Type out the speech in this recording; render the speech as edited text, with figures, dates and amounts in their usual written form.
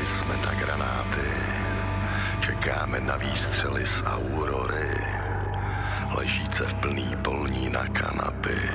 Zapomněli jsme na granáty, čekáme na výstřely z Aurory, ležíce v plný polní na kanapy.